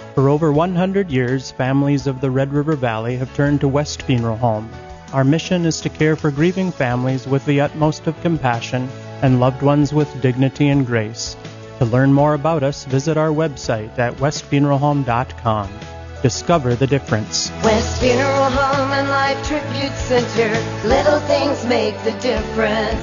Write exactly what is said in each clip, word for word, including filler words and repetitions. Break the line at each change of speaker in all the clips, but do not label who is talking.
For over one hundred years, families of the Red River Valley have turned to West Funeral Home. Our mission is to care for grieving families with the utmost of compassion and loved ones with dignity and grace. To learn more about us, visit our website at west funeral home dot com. Discover the difference.
West Funeral Home and Life Tribute Center. Little things make the difference.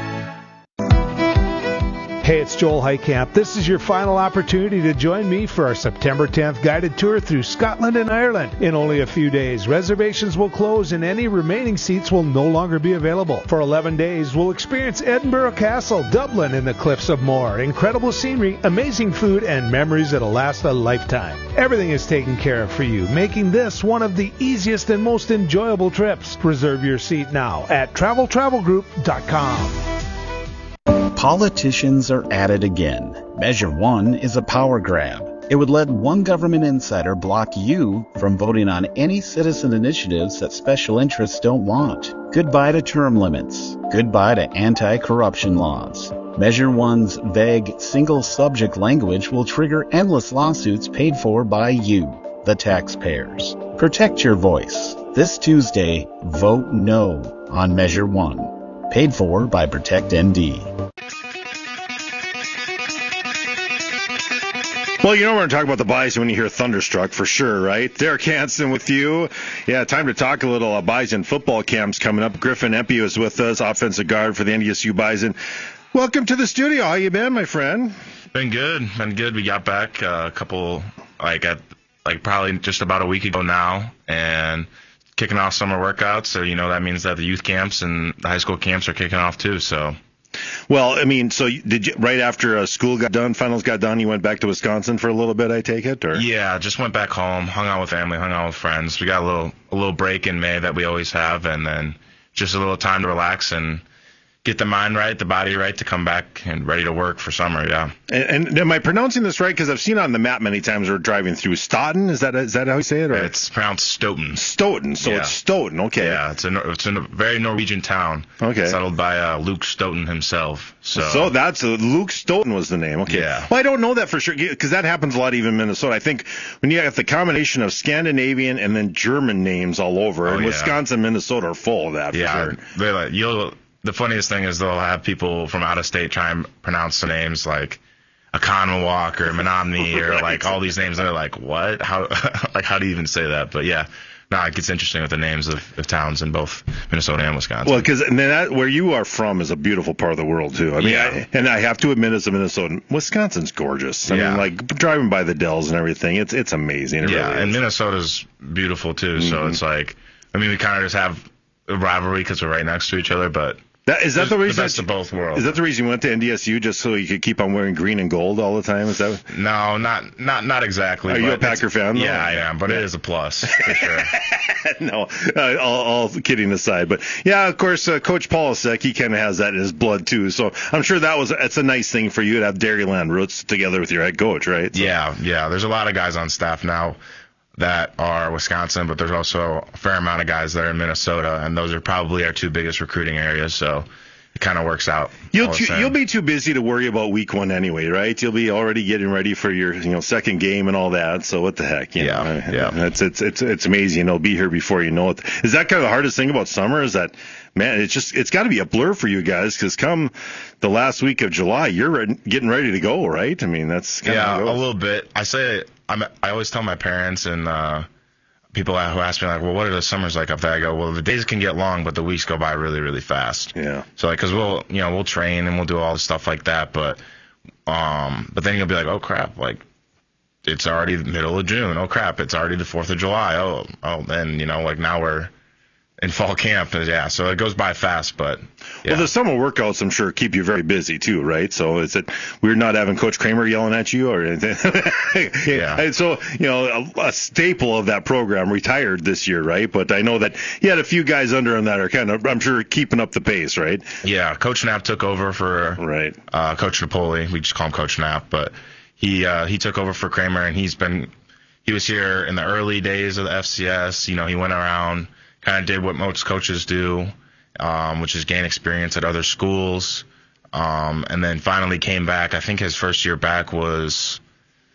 Hey, it's Joel Heitkamp. This is your final opportunity to join me for our September tenth guided tour through Scotland and Ireland. In only a few days, reservations will close and any remaining seats will no longer be available. For eleven days, we'll experience Edinburgh Castle, Dublin, and the Cliffs of Moher. Incredible scenery, amazing food, and memories that'll last a lifetime. Everything is taken care of for you, making this one of the easiest and most enjoyable trips. Reserve your seat now at travel travel group dot com.
Politicians are at it again. Measure one is a power grab. It would let one government insider block you from voting on any citizen initiatives that special interests don't want. Goodbye to term limits. Goodbye to anti-corruption laws. Measure one's vague, single-subject language will trigger endless lawsuits paid for by you, the taxpayers. Protect your voice. This Tuesday, vote no on Measure one. Paid for by Protect N D.
Well, you know we're going to talk about the Bison when you hear Thunderstruck for sure, right? Derek Hansen with you. Yeah, time to talk a little uh, Bison football camps coming up. Griffin Empey is with us, offensive guard for the N D S U Bison. Welcome to the studio. How you been, my friend?
Been good. Been good. We got back uh, a couple, like at like probably just about a week ago now, and kicking off summer workouts. So, you know, that means that the youth camps and the high school camps are kicking off too. So.
Well, I mean, so did you, right after uh, school got done, finals got done, you went back to Wisconsin for a little bit, I take it? Or?
Yeah, just went back home, hung out with family, hung out with friends. We got a little a little break in May that we always have, and then just a little time to relax and get the mind right, the body right to come back and ready to work for summer, yeah.
And, and am I pronouncing this right? Because I've seen it on the map many times. We're driving through Stoughton. Is that is that how you say it? Or?
It's pronounced Stoughton.
Stoughton. So
yeah.
It's Stoughton. Okay.
Yeah, it's a it's a very Norwegian town.
Okay.
Settled by uh, Luke Stoughton himself. So,
so that's uh, Luke Stoughton was the name. Okay.
Yeah.
Well, I don't know that for sure because that happens a lot even in Minnesota. I think when you got the combination of Scandinavian and then German names all over,
oh,
and
yeah.
Wisconsin, Minnesota are full of that. For
yeah.
Sure.
They're like, you'll. The funniest thing is they'll have people from out of state try and pronounce the names like Akanawak or Menominee or
right.
like all these names. And they're like, what? How like how do you even say that? But yeah, no, it gets interesting with the names of, of towns in both Minnesota and Wisconsin.
Well, because that where you are from is a beautiful part of the world too. I mean,
yeah.
I, and I have to admit, as a Minnesotan, Wisconsin's gorgeous. I
yeah.
mean, like driving by the Dells and everything, it's it's amazing. It
yeah,
really
and
is.
Minnesota's beautiful too.
Mm-hmm.
So it's like, I mean, we kind of just have a rivalry because we're right next to each other, but.
That, is that the reason?
The best of both worlds.
Is that the reason you went to N D S U, just so you could keep on wearing green and gold all the time? Is that?
No, not not not exactly.
Are you a Packer fan? Though?
Yeah, I am, but yeah. It is a plus for sure.
no, uh, all, all kidding aside, but yeah, of course, uh, Coach Polasek, he kind of has that in his blood too. So I'm sure that was it's a nice thing for you to have Dairyland roots together with your head coach, right? So.
Yeah, yeah. There's a lot of guys on staff now that are Wisconsin, but there's also a fair amount of guys that are in Minnesota, and those are probably our two biggest recruiting areas. So. It kind of works out.
You'll too, you'll be too busy to worry about week one anyway, right? You'll be already getting ready for your you know second game and all that. So what the heck? You
yeah,
know?
yeah.
It's it's it's it's amazing. It'll be here before you know it. Is that kind of the hardest thing about summer? Is that man? It's just it's got to be a blur for you guys because come the last week of July, you're re- getting ready to go, right? I mean, that's kind
yeah,
of
a little bit. I say I'm I always tell my parents and. uh People who ask me, like, well, what are the summers like up there? I go, well, the days can get long, but the weeks go by really, really fast.
Yeah.
So, like, because we'll, you know, we'll train and we'll do all the stuff like that, but um, but then you'll be like, oh, crap, like, it's already the middle of June. Oh, crap, it's already the fourth of July. Oh, oh, then, you know, like, now we're in fall camp. Yeah, so it goes by fast, but yeah.
Well, the summer workouts, I'm sure, keep you very busy too, right? So is it we're not having Coach Kramer yelling at you or anything?
Yeah.
And so, you know, a, a staple of that program retired this year, right? But I know that he had a few guys under him that are kind of, I'm sure, keeping up the pace, right?
Yeah, Coach Knapp took over for
right.
uh, Coach Napoli. We just call him Coach Knapp, but he uh, he took over for Kramer, and he's been he was here in the early days of the F C S. You know, he went around, kind of did what most coaches do, um, which is gain experience at other schools, um, and then finally came back. I think his first year back was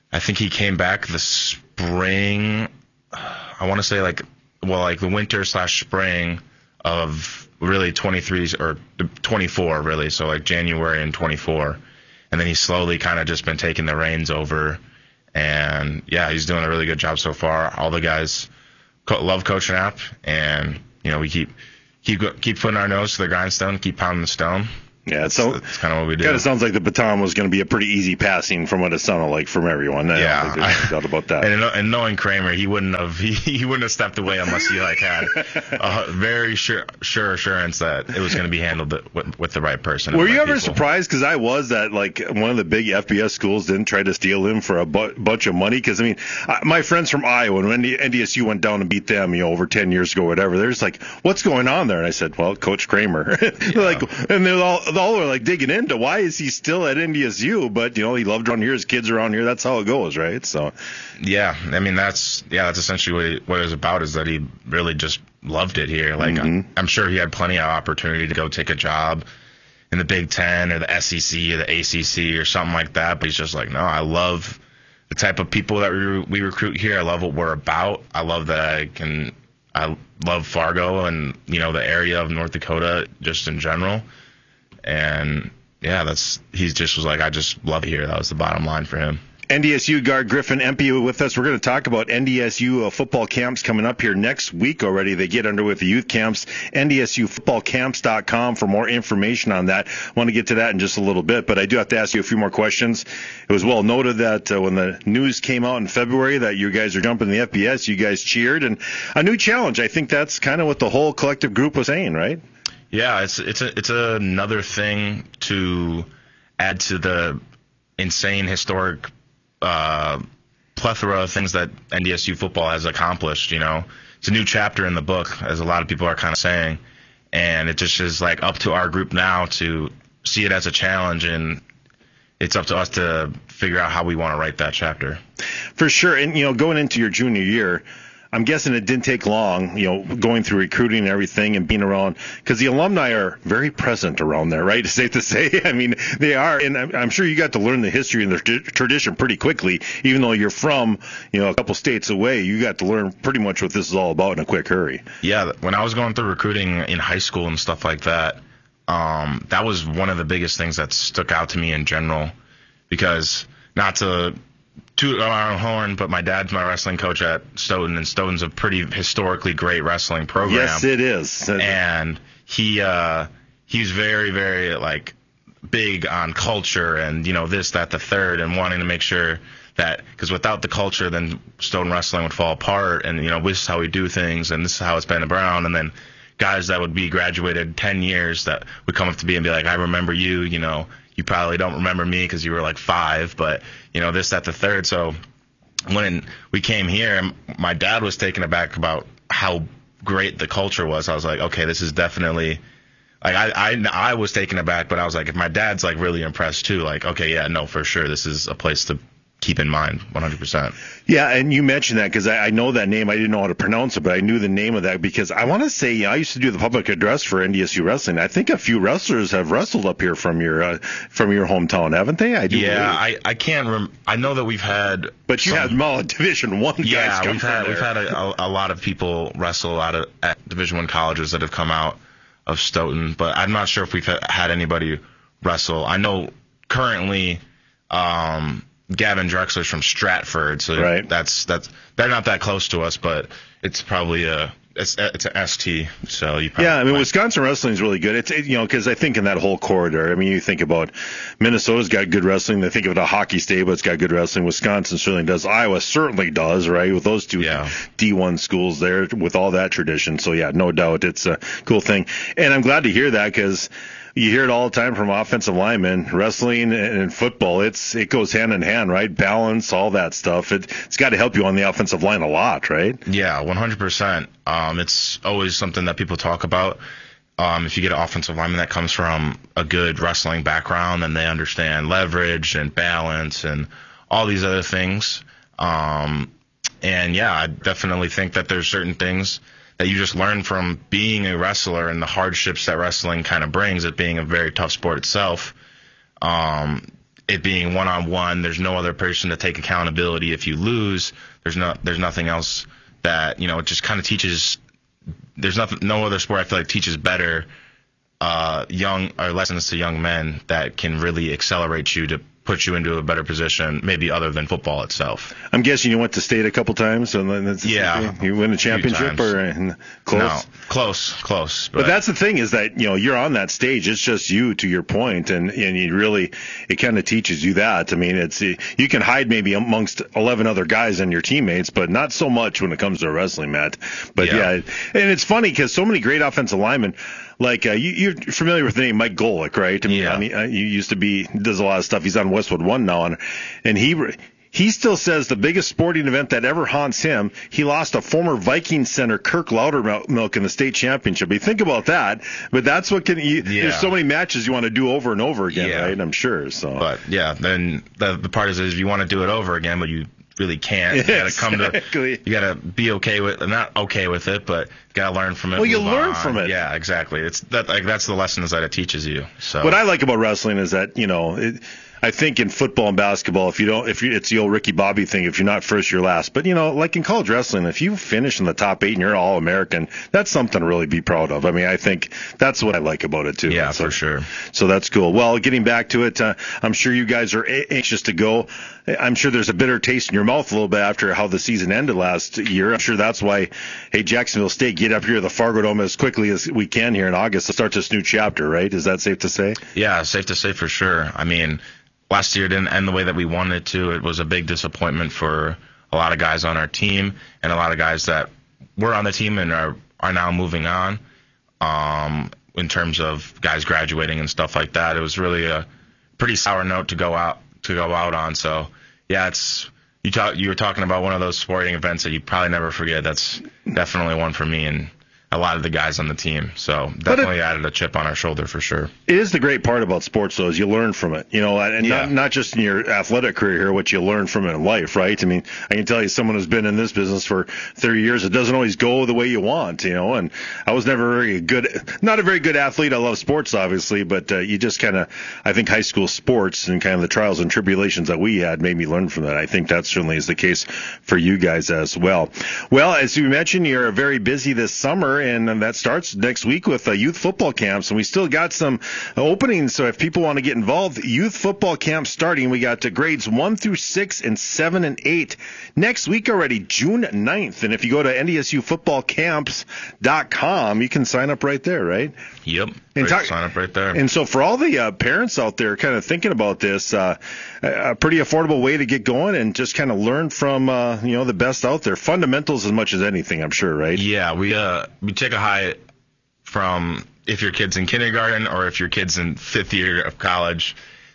I think he came back the spring. I want to say like, well, like the winter slash spring of really twenty-three or twenty-four, really. So like January and twenty-four. And then he's slowly kind of just been taking the reins over. And yeah, he's doing a really good job so far. All the guys co- love Coach Knapp, and you know we keep keep keep putting our nose to the grindstone, keep pounding the stone.
Yeah, so
that's kind of what we do.
Kind of sounds like the baton was going to be a pretty easy passing from what it sounded like from everyone. I
yeah,
don't think there's no doubt about that.
And, and knowing Kramer, he wouldn't have he, he wouldn't have stepped away unless he like had a very sure sure assurance that it was going to be handled with, with the right person.
Were you
right
ever
people.
surprised? Because I was that like one of the big F B S schools didn't try to steal him for a bu- bunch of money. Because I mean, I, my friends from Iowa, when N D S U went down and beat them, you know, over ten years ago, or whatever, they're just like, "What's going on there?" And I said, "Well, Coach Kramer."
Yeah.
like, and they're all, they all were like digging into why is he still at N D S U? But you know, he loved around here. His kids around here. That's how it goes, right? So,
yeah, I mean, that's yeah, that's essentially what it, what it was about. Is that he really just loved it here. Like,
mm-hmm.
I'm, I'm sure he had plenty of opportunity to go take a job in the Big Ten or the S E C or the A C C or something like that. But he's just like, no, I love the type of people that we we recruit here. I love what we're about. I love that I can. I love Fargo and you know the area of North Dakota just in general. And yeah, that's he just was like, I just love it here. That was the bottom line for him.
N D S U guard Griffin Empey with us. We're going to talk about N D S U uh, football camps coming up here next week already. They get underway with the youth camps. N D S U football camps dot com for more information on that. I want to get to that in just a little bit, but I do have to ask you a few more questions. It was well noted that uh, when the news came out in February that you guys are jumping the F B S, you guys cheered, and a new challenge. I think that's kind of what the whole collective group was saying, right?
Yeah, it's it's a, it's another thing to add to the insane historic uh, plethora of things that N D S U football has accomplished. You know, it's a new chapter in the book, as a lot of people are kind of saying, and it just is like up to our group now to see it as a challenge, and it's up to us to figure out how we want to write that chapter.
For sure, and you know, going into your junior year, I'm guessing it didn't take long, you know, going through recruiting and everything and being around, because the alumni are very present around there, right? It's safe to say. I mean, they are, and I'm, I'm sure you got to learn the history and the t- tradition pretty quickly. Even though you're from, you know, a couple states away, you got to learn pretty much what this is all about in a quick hurry.
Yeah, when I was going through recruiting in high school and stuff like that, um, that was one of the biggest things that stuck out to me in general, because not to toot our own horn, but my dad's my wrestling coach at Stoughton, and Stoughton's a pretty historically great wrestling program.
Yes, it is.
And he uh, he's very, very like big on culture and you know this, that, the third, and wanting to make sure that because without the culture, then Stoughton wrestling would fall apart. And you know this is how we do things, and this is how it's been around. And then guys that would be graduated ten years that would come up to me and be like, I remember you, you know. You probably don't remember me because you were like five, but, you know, this, that, the third. So when we came here, my dad was taken aback about how great the culture was. I was like, okay, this is definitely like I, I, I was taken aback, but I was like, if my dad's like really impressed too, like, okay, yeah, no, for sure. This is a place to keep in mind one hundred percent.
Yeah, and you mentioned that because I, I know that name. I didn't know how to pronounce it, but I knew the name of that because I want to say, you know, I used to do the public address for N D S U wrestling. I think a few wrestlers have wrestled up here from your uh, from your hometown, haven't they? I do.
Yeah, I, I can't rem- I know that we've had,
but you
some,
had Mullet Division One guys
yeah,
come
we've
from
had
there.
we've had a, a, a lot of people wrestle out of at Division One colleges that have come out of Stoughton, but I'm not sure if we've had anybody wrestle. I know currently. Um, Gavin Drexler's from Stratford, so
right.
that's that's they're not that close to us, but it's probably a it's it's an S T. So you probably
yeah, I mean
might.
Wisconsin wrestling is really good. It's it, you know because I think in that whole corridor. I mean, you think about Minnesota's got good wrestling. They think of it a hockey state, but it's got good wrestling. Wisconsin certainly does. Iowa certainly does, right? With those two
yeah.
D one schools there, with all that tradition. So yeah, no doubt, it's a cool thing, and I'm glad to hear that because. You hear it all the time from offensive linemen, wrestling and football. It's it goes hand in hand, right? Balance, all that stuff. It, it's got to help you on the offensive line a lot, right?
Yeah, one hundred percent. Um, it's always something that people talk about. Um, if you get an offensive lineman that comes from a good wrestling background, then they understand leverage and balance and all these other things. Um, and yeah, I definitely think that there's certain things that you just learn from being a wrestler and the hardships that wrestling kind of brings, it being a very tough sport itself. Um, it being one-on-one. There's no other person to take accountability if you lose. There's no, there's nothing else that, you know, it just kind of teaches. There's nothing, no other sport I feel like teaches better uh, young or lessons to young men that can really accelerate you to put you into a better position, maybe other than football itself.
I'm guessing you went to state a couple times, and then that's
yeah,
you win a championship or in close.
No, close, close.
But, but that's the thing is that you know you're on that stage. It's just you, to your point, and and you really it kind of teaches you that. I mean, it's you can hide maybe amongst eleven other guys and your teammates, but not so much when it comes to wrestling, Matt. But yeah, yeah and it's funny because so many great offensive linemen. Like, uh, you, you're familiar with the name Mike Golick, right? I mean,
yeah.
I mean, uh, you used to be, does a lot of stuff. He's on Westwood One now, and, and he he still says the biggest sporting event that ever haunts him, he lost a former Viking center, Kirk Loudermilk, in the state championship. You think about that, but that's what can, you,
yeah.
there's so many matches you want to do over and over again,
yeah.
right? I'm sure, so.
But, yeah, then the, the part is, is you want to do it over again, but you really can't. You gotta come
exactly.
to. You gotta be okay with, not okay with it, but you gotta learn from it.
Well, you
move
learn
on.
from it.
Yeah, exactly. It's that like that's the lessons that it teaches you. So
what I like about wrestling is that you know. It, I think in football and basketball, if you don't, if you, it's the old Ricky Bobby thing, if you're not first, you're last. But you know, like in college wrestling, if you finish in the top eight and you're all American, that's something to really be proud of. I mean, I think that's what I like about it too.
Yeah,
so,
for sure.
So that's cool. Well, getting back to it, uh, I'm sure you guys are a- anxious to go. I'm sure there's a bitter taste in your mouth a little bit after how the season ended last year. I'm sure that's why, hey, Jacksonville State, get up here to the Fargo Dome as quickly as we can here in August to start this new chapter, right? Is that safe to say?
Yeah, safe to say for sure. I mean, last year didn't end the way that we wanted it to. It was a big disappointment for a lot of guys on our team and a lot of guys that were on the team and are, are now moving on um, in terms of guys graduating and stuff like that. It was really a pretty sour note to go out to go out on. So, yeah, it's you talk. You were talking about one of those sporting events that you probably never forget. That's definitely one for me and a lot of the guys on the team. So definitely it, added a chip on our shoulder for sure.
It is the great part about sports, though, is you learn from it. You know, and
yeah.
not, not just in your athletic career here, what you learn from it in life, right? I mean, I can tell you someone who's been in this business for thirty years, it doesn't always go the way you want, you know, and I was never very good, not a very good athlete. I love sports, obviously, but uh, you just kind of, I think high school sports and kind of the trials and tribulations that we had made me learn from that. I think that certainly is the case for you guys as well. Well, as you mentioned, you're very busy this summer, and that starts next week with uh, youth football camps, and we still got some openings. So if people want to get involved, youth football camps starting. We got uh, grades one through six and seven and eight next week already, June ninth. And if you go to N D S U football camps dot com, you can sign up right there, right?
Yep.
And talk,
sign up right there.
And so for all the uh, parents out there kind of thinking about this, uh, a pretty affordable way to get going and just kind of learn from uh, you know the best out there. Fundamentals as much as anything, I'm sure, right?
Yeah, we uh we take a high from if your kid's in kindergarten or if your kid's in fifth year of college.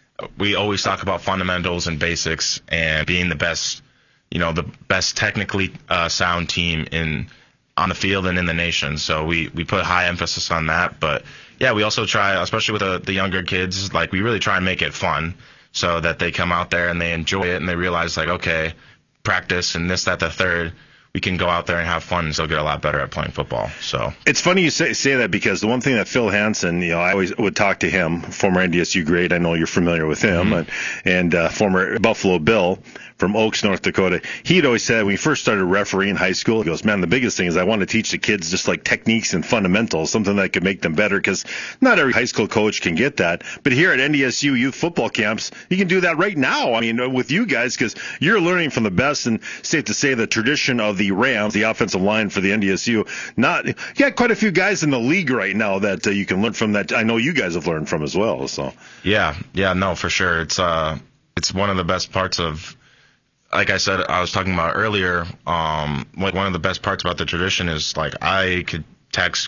We always talk about fundamentals and basics and being the best, you know, the best technically uh, sound team in on the field and in the nation. So we, we put high emphasis on that. But, yeah, we also try, especially with the, the younger kids, like we really try and make it fun so that they come out there and they enjoy it and they realize, like, okay, practice and this, that, the third. We can go out there and have fun and still get a lot better at playing football. So
it's funny you say say that because the one thing that Phil Hansen, you know, I always would talk to him, former N D S U great. I know you're familiar with him, mm-hmm. and, and uh, former Buffalo Bill from Oaks, North Dakota. He'd always said when he first started refereeing in high school, he goes, man, the biggest thing is I want to teach the kids just like techniques and fundamentals, something that could make them better, because not every high school coach can get that. But here at N D S U youth football camps, you can do that right now. I mean, with you guys, because you're learning from the best, and safe to say the tradition of the Rams, the offensive line for the N D S U. Not, you got quite a few guys in the league right now that uh, you can learn from that I know you guys have learned from as well. So
yeah, yeah, no, for sure. It's uh, it's one of the best parts of. Like I said, I was talking about earlier, um, like one of the best parts about the tradition is like I could text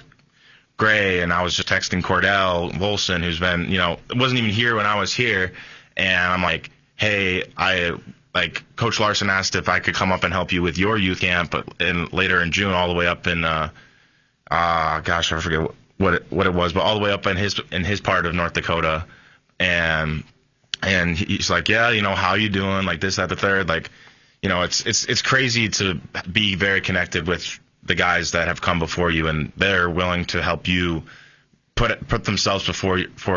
Gray and I was just texting Cordell Volson, who's been, you know, wasn't even here when I was here. And I'm like, hey, I like Coach Larson asked if I could come up and help you with your youth camp, but in later in June, all the way up in, uh, uh gosh, I forget what it, what it was, but all the way up in his, in his part of North Dakota. And, And he's like, yeah, you know, how you doing? Like this, that, the third. Like, you know, it's it's it's crazy to be very connected with the guys that have come before you, and they're willing to help you put put themselves before for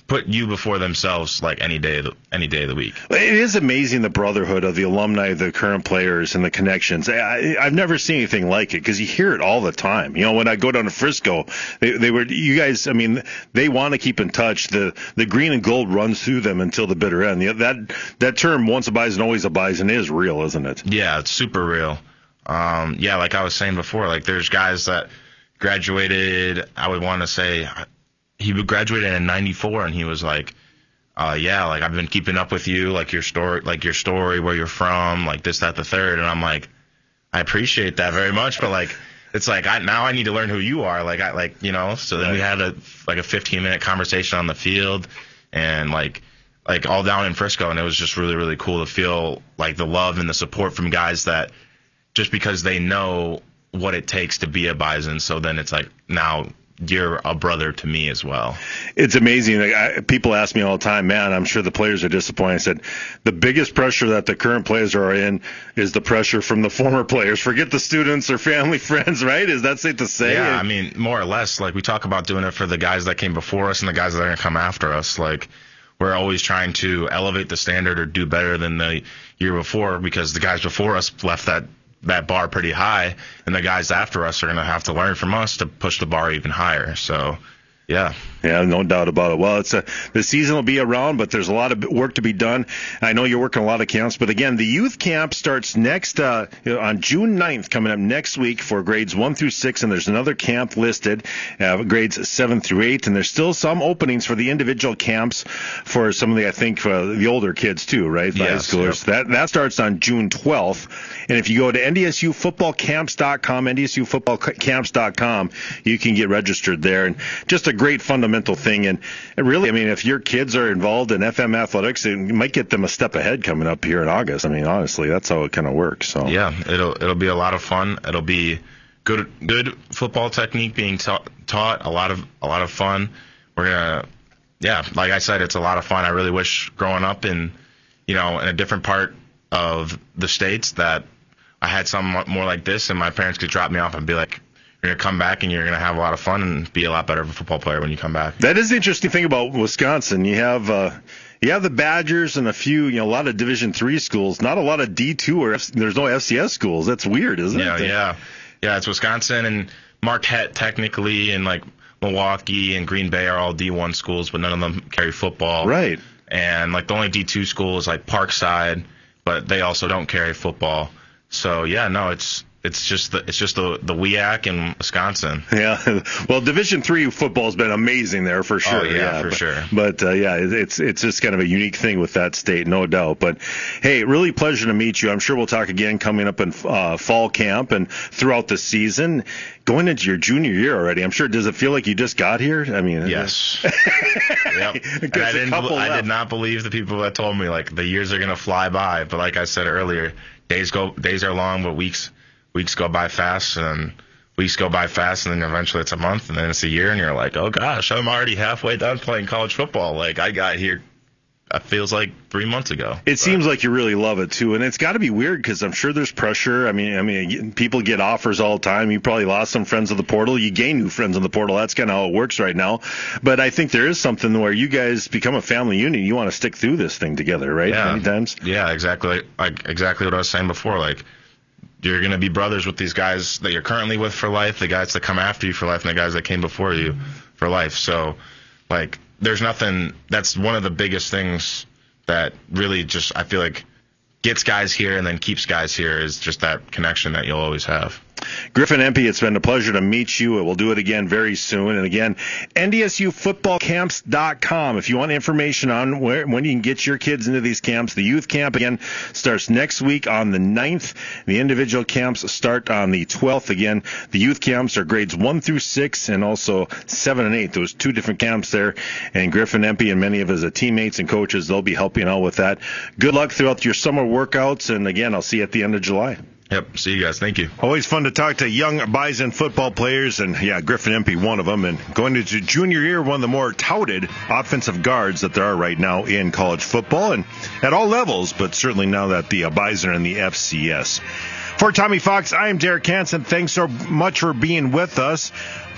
put you before themselves like any day of the, any day of the week.
It is amazing, the brotherhood of the alumni, the current players, and the connections. I, I've never seen anything like it because you hear it all the time. You know, when I go down to Frisco, they, they were you guys. I mean, they want to keep in touch. The the green and gold runs through them until the bitter end. You know, that that term, once a bison, always a bison, is real, isn't it?
Yeah, it's super real. Um, yeah, like I was saying before, like there's guys that graduated. I would want to say. He graduated in ninety-four, and he was like, uh, yeah, like I've been keeping up with you, like your story, like your story, where you're from, like this, that, the third. And I'm like, I appreciate that very much, but like, it's like I now I need to learn who you are, like I like you know. So then right. we had a like a fifteen minute conversation on the field, and like like all down in Frisco, and it was just really really cool to feel like the love and the support from guys that just because they know what it takes to be a Bison. So then it's like now. You're a brother to me as well.
It's amazing. Like, I, people ask me all the time, man, I'm sure the players are disappointed. I said, the biggest pressure that the current players are in is the pressure from the former players. Forget the students or family, friends, right? Is that safe to say?
Yeah, I mean, more or less. Like, we talk about doing it for the guys that came before us and the guys that are going to come after us. Like, we're always trying to elevate the standard or do better than the year before because the guys before us left that that bar pretty high, and the guys after us are going to have to learn from us to push the bar even higher. So, yeah.
Yeah, no doubt about it. Well, it's a, the season will be around, but there's a lot of work to be done. I know you're working a lot of camps, but again, the youth camp starts next uh, on June ninth, coming up next week for grades one through six, and there's another camp listed, uh, grades seven through eight, and there's still some openings for the individual camps for some of the, I think, uh, the older kids too, right? The
yes,
high schoolers. Yep. That that starts on June twelfth, and if you go to N D S U football camps dot com, N D S U football camps dot com, you can get registered there, and just a great fundamental thing. And really, I mean, if your kids are involved in F M athletics, it might get them a step ahead coming up here in August. I mean, honestly, that's how it kind of works. So
yeah, it'll it'll be a lot of fun. It'll be good good football technique being ta- taught. A lot of a lot of fun. We're gonna, yeah, like I said, it's a lot of fun. I really wish growing up in, you know, in a different part of the states that I had something more like this, and my parents could drop me off and be like, you're going to come back and you're going to have a lot of fun and be a lot better of a football player when you come back.
That is the interesting thing about Wisconsin. You have uh, you have the Badgers and a few, you know, a lot of Division three schools, not a lot of D two or F- there's no F C S schools. That's weird, isn't
yeah,
it?
Yeah, yeah. Yeah, it's Wisconsin and Marquette technically, and like Milwaukee and Green Bay are all D one schools, but none of them carry football.
Right.
And like the only D two school is like Parkside, but they also don't carry football. So yeah, no, it's It's just the it's just the the W I A C in Wisconsin.
Yeah, well, Division three football's been amazing there for sure.
Oh, yeah,
yeah,
for
but,
sure.
But uh, yeah, it's it's just kind of a unique thing with that state, no doubt. But hey, really pleasure to meet you. I'm sure we'll talk again coming up in uh, fall camp and throughout the season. Going into your junior year already, I'm sure. Does it feel like you just got here? I mean,
yes. Yep. And I didn't. I did not believe the people that told me like the years are gonna fly by. But like I said earlier, days go days are long, but weeks. Weeks go by fast, and weeks go by fast, and then eventually it's a month, and then it's a year, and you're like, oh gosh, I'm already halfway done playing college football. Like I got here, it feels like three months ago.
It
but.
seems like you really love it too, and it's got to be weird because I'm sure there's pressure. I mean, I mean, people get offers all the time. You probably lost some friends in the portal. You gain new friends in the portal. That's kind of how it works right now. But I think there is something where you guys become a family unit. You want to stick through this thing together, right?
Yeah.
Many times.
Yeah, exactly. Like exactly what I was saying before. Like. You're going to be brothers with these guys that you're currently with for life, the guys that come after you for life, and the guys that came before you for life. So, like, there's nothing – that's one of the biggest things that really just, I feel like, gets guys here and then keeps guys here is just that connection that you'll always have.
Griffin Empey, it's been a pleasure to meet you. We'll do it again very soon. And again, N D S U football camps dot com. If you want information on where, when you can get your kids into these camps, the youth camp, again, starts next week on the ninth. The individual camps start on the twelfth. Again, the youth camps are grades one through six and also seven and eight. Those two different camps there. And Griffin Empey and many of his teammates and coaches, they'll be helping out with that. Good luck throughout your summer workouts. And again, I'll see you at the end of July.
Yep. See you guys. Thank you.
Always fun to talk to young Bison football players, and yeah, Griffin Empey, one of them, and going into junior year, one of the more touted offensive guards that there are right now in college football, and at all levels, but certainly now that the uh, Bison are in the F C S. For Tommy Fox, I am Derek Hansen. Thanks so much for being with us.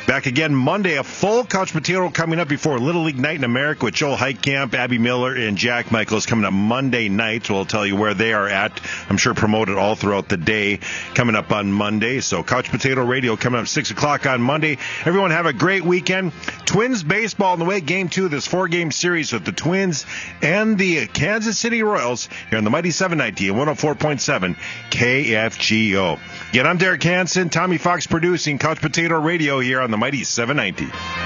Back again Monday, a full couch potato coming up before Little League Night in America with Joel Heitkamp, Abby Miller, and Jack Michaels coming up Monday night. We'll tell you where they are at. I'm sure promoted all throughout the day coming up on Monday. So Couch Potato Radio coming up six o'clock on Monday. Everyone have a great weekend. Twins baseball on the way. Game two of this four-game series with the Twins and the Kansas City Royals here on the Mighty seven ninety and one oh four point seven K F G O. Again, I'm Derek Hansen. Tommy Fox producing Couch Potato Radio here on the Mighty seven ninety.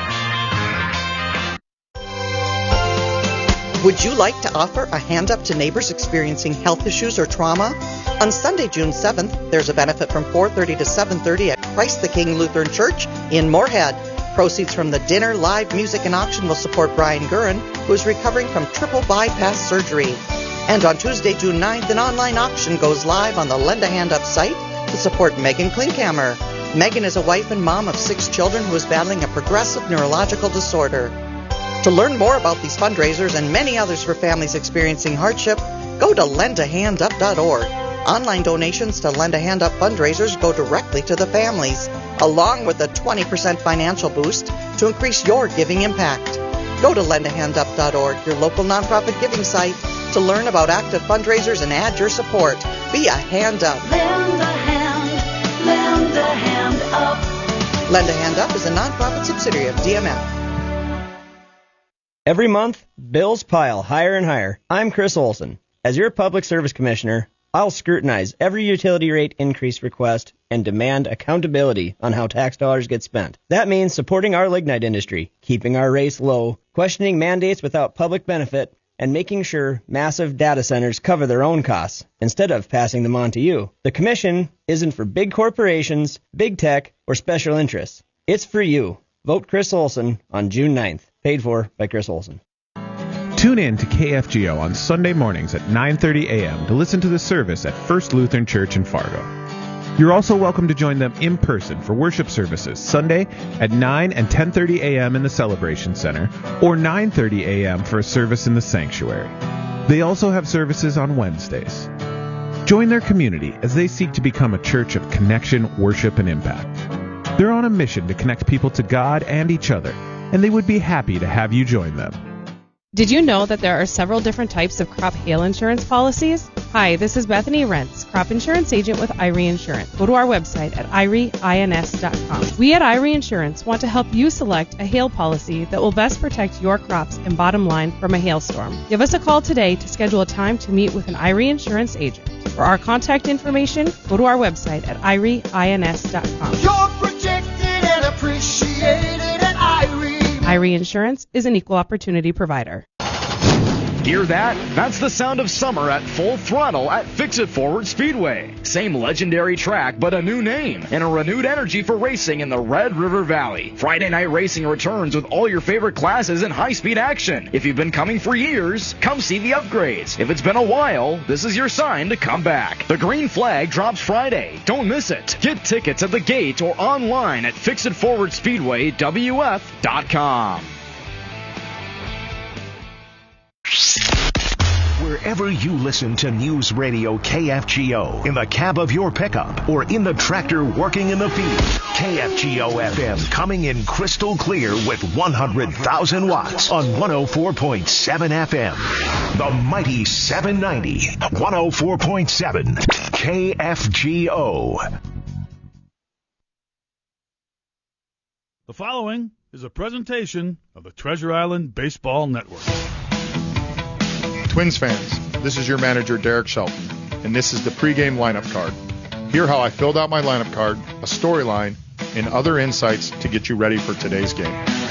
Would you like to offer a hand up to neighbors experiencing health issues or trauma? On Sunday, June seventh, there's a benefit from four thirty to seven thirty at Christ the King Lutheran Church in Moorhead. Proceeds from the dinner, live music, and auction will support Brian Gurin, who is recovering from triple bypass surgery. And on Tuesday, June ninth, an online auction goes live on the Lend a Hand Up site to support Megan Klinkhammer. Megan is a wife and mom of six children who is battling a progressive neurological disorder. To learn more about these fundraisers and many others for families experiencing hardship, go to lend a hand up dot org. Online donations to Lend a Hand Up fundraisers go directly to the families, along with a twenty percent financial boost to increase your giving impact. Go to lend a hand up dot org, your local nonprofit giving site, to learn about active fundraisers and add your support. Be a hand up.
Lend a hand, lend a hand up.
Lend a Hand Up is a nonprofit subsidiary of D M F.
Every month, bills pile higher and higher. I'm Chris Olson. As your Public Service Commissioner, I'll scrutinize every utility rate increase request and demand accountability on how tax dollars get spent. That means supporting our lignite industry, keeping our rates low, questioning mandates without public benefit, and making sure massive data centers cover their own costs instead of passing them on to you. The Commission isn't for big corporations, big tech, or special interests. It's for you. Vote Chris Olson on June ninth. Paid for by Chris Olson.
Tune in to K F G O on Sunday mornings at nine thirty a.m. to listen to the service at First Lutheran Church in Fargo. You're also welcome to join them in person for worship services Sunday at nine and ten thirty a.m. in the Celebration Center or nine thirty a.m. for a service in the sanctuary. They also have services on Wednesdays. Join their community as they seek to become a church of connection, worship, and impact. They're on a mission to connect people to God and each other, and they would be happy to have you join them.
Did you know that there are several different types of crop hail insurance policies? Hi, this is Bethany Rentz, crop insurance agent with I R E Insurance. Go to our website at I R E ins dot com. We at I R E Insurance want to help you select a hail policy that will best protect your crops and bottom line from a hailstorm. Give us a call today to schedule a time to meet with an I R E Insurance agent. For our contact information, go to our website at I R E ins dot com.
You're protected and appreciated at I R E.
I R E Insurance is an equal opportunity provider.
Hear that? That's the sound of summer at full throttle at Fix-It Forward Speedway. Same legendary track, but a new name and a renewed energy for racing in the Red River Valley. Friday night racing returns with all your favorite classes and high-speed action. If you've been coming for years, come see the upgrades. If it's been a while, this is your sign to come back. The green flag drops Friday. Don't miss it. Get tickets at the gate or online at Fix It Forward Speedway W F dot com.
Wherever you listen to News Radio K F G O, in the cab of your pickup or in the tractor working in the field, K F G O F M coming in crystal clear with one hundred thousand watts on one oh four point seven F M. The Mighty seven ninety, one oh four point seven K F G O.
The following is a presentation of the Treasure Island Baseball Network.
Twins fans, this is your manager, Derek Shelton, and this is the pregame lineup card. Hear how I filled out my lineup card, a storyline, and other insights to get you ready for today's game.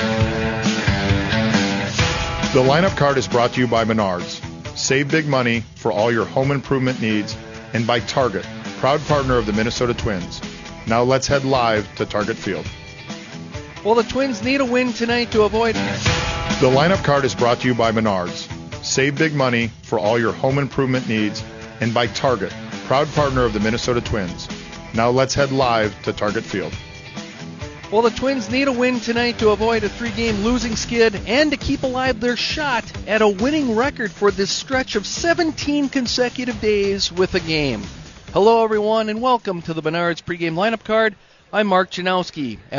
The lineup card is brought to you by Menards. Save big money for all your home improvement needs, and by Target, proud partner of the Minnesota Twins. Now let's head live to Target Field.
Well, the Twins need a win tonight to avoid...
The lineup card is brought to you by Menards. Save big money for all your home improvement needs, and by Target, proud partner of the Minnesota Twins. Now let's head live to Target Field.
Well, the Twins need a win tonight to avoid a three-game losing skid and to keep alive their shot at a winning record for this stretch of seventeen consecutive days with a game. Hello, everyone, and welcome to the Menards pregame lineup card. I'm Mark Janowski.